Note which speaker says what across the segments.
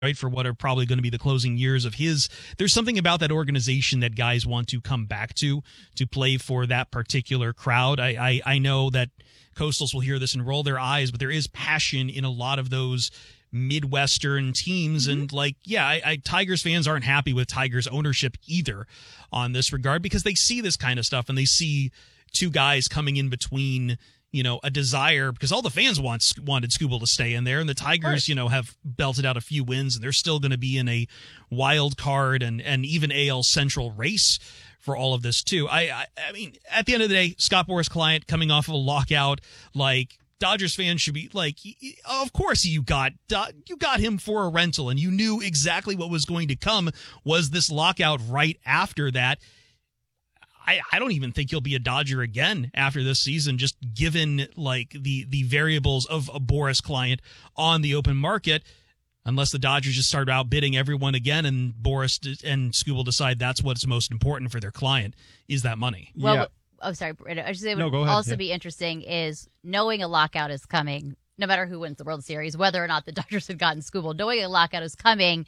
Speaker 1: right, for what are probably going to be the closing years of his. There's something about that organization that guys want to come back to play for that particular crowd. I know that Coastals will hear this and roll their eyes, but there is passion in a lot of those Midwestern teams. And Tigers fans aren't happy with Tigers ownership either on this regard, because they see this kind of stuff and they see two guys coming in between, a desire, because all the fans wanted Skubal to stay in there, and the Tigers, have belted out a few wins, and they're still going to be in a wild card and even AL Central race for all of this too. I mean, at the end of the day, Scott Boras client coming off of a lockout, Dodgers fans should be of course you got him for a rental, and you knew exactly what was going to come was this lockout right after that. I don't even think he'll be a Dodger again after this season, just given the variables of a Boras client on the open market, unless the Dodgers just start outbidding everyone again and Boras and Skubal decide that's what's most important for their client is that money.
Speaker 2: Well,
Speaker 1: yeah.
Speaker 2: Oh, sorry, Brandon. I should say what would also be interesting is knowing a lockout is coming, no matter who wins the World Series, whether or not the Dodgers had gotten Skubal, knowing a lockout is coming.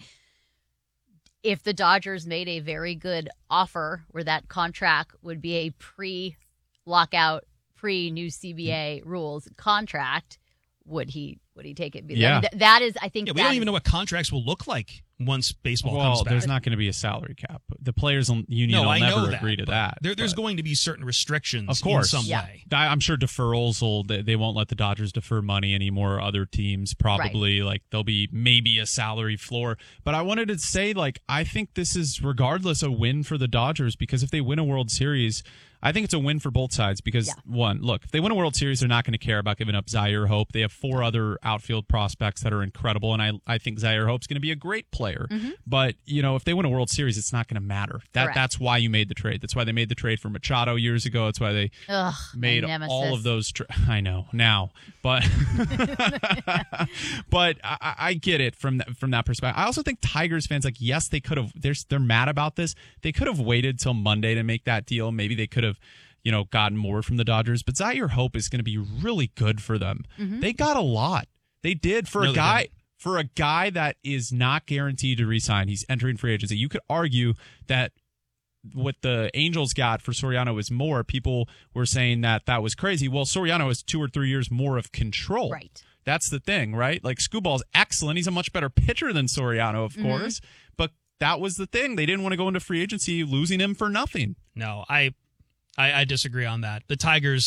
Speaker 2: If the Dodgers made a very good offer where that contract would be a pre-lockout, pre-new CBA rules contract, would he take it?
Speaker 3: Yeah.
Speaker 2: I mean, that is, I think.
Speaker 1: Yeah, we don't even know what contracts will look like once baseball comes back.
Speaker 3: There's not going to be a salary cap. The players' union will never agree to that.
Speaker 1: There's going to be certain restrictions,
Speaker 3: of course,
Speaker 1: in some way.
Speaker 3: I'm sure deferrals they won't let the Dodgers defer money anymore. Other teams probably there'll be maybe a salary floor. But I wanted to say I think this is regardless a win for the Dodgers, because if they win a World Series, I think it's a win for both sides because, one, look, if they win a World Series, they're not going to care about giving up Zaire Hope. They have 4 other outfield prospects that are incredible, and I think Zaire Hope's going to be a great player.
Speaker 2: Mm-hmm.
Speaker 3: But, if they win a World Series, it's not going to matter. That's why you made the trade. That's why they made the trade for Machado years ago. That's why they made all of those I know, now. But but I get it from that perspective. I also think Tigers fans, yes, they could have – they're mad about this. They could have waited till Monday to make that deal. Maybe they could have gotten more from the Dodgers, but Zaire Hope is going to be really good for them. Mm-hmm. They got a lot. They did for a guy that is not guaranteed to re-sign. He's entering free agency. You could argue that what the Angels got for Soriano is more. People were saying that was crazy. Well, Soriano has 2 or 3 years more of control.
Speaker 2: Right.
Speaker 3: That's the thing, right? Skubal's excellent. He's a much better pitcher than Soriano, of course. But that was the thing. They didn't want to go into free agency losing him for nothing.
Speaker 1: No, I disagree on that. The Tigers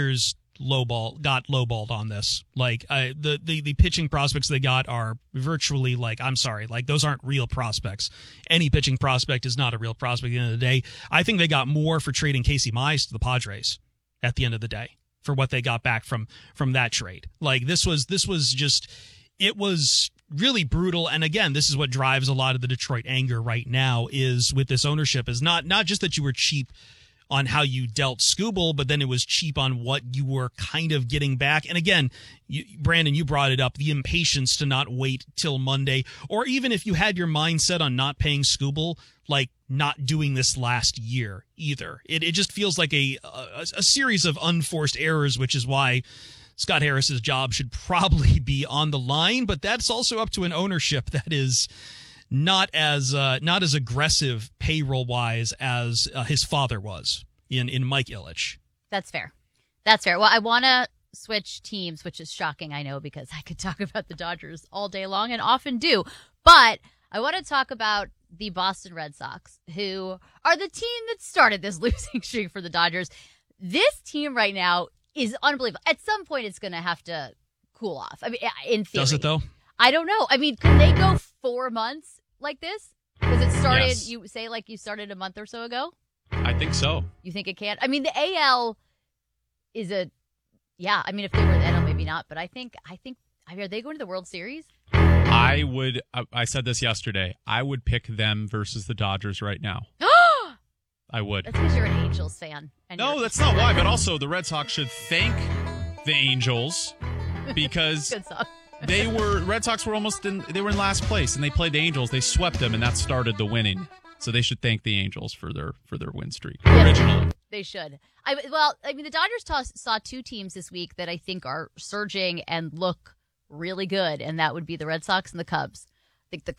Speaker 1: got lowballed on this. The pitching prospects they got are virtually those aren't real prospects. Any pitching prospect is not a real prospect at the end of the day. I think they got more for trading Casey Mize to the Padres at the end of the day for what they got back from that trade. This was just, it was really brutal. And again, this is what drives a lot of the Detroit anger right now is with this ownership is not just that you were cheap on how you dealt Skubal, but then it was cheap on what you were kind of getting back. And again, Brandon, you brought it up, the impatience to not wait till Monday, or even if you had your mindset on not paying Skubal, not doing this last year either. It just feels like a series of unforced errors, which is why Scott Harris's job should probably be on the line, but that's also up to an ownership that is not as aggressive payroll wise as his father was in Mike Ilitch.
Speaker 2: That's fair. Well, I want to switch teams, which is shocking, I know, because I could talk about the Dodgers all day long and often do. But I want to talk about the Boston Red Sox, who are the team that started this losing streak for the Dodgers. This team right now is unbelievable. At some point, it's going to have to cool off. I mean, in theory.
Speaker 1: Does it, though?
Speaker 2: I don't know. I mean, could they go 4 months like this? Because it started, yes. You say you started a month or so ago?
Speaker 3: I think so.
Speaker 2: You think it can? I mean, the AL is I mean, if they were in the NL, maybe not, but I think, are they going to the World Series?
Speaker 3: I said this yesterday. I would pick them versus the Dodgers right now. I would.
Speaker 2: That's because you're an Angels fan.
Speaker 3: No, that's not why, but also the Red Sox should thank the Angels because
Speaker 2: Good song.
Speaker 3: Red Sox were they were in last place and they played the Angels. They swept them and that started the winning. So they should thank the Angels for their win streak.
Speaker 2: Yeah,
Speaker 3: originally.
Speaker 2: They should. I mean, the Dodgers saw 2 teams this week that I think are surging and look really good, and that would be the Red Sox and the Cubs. think the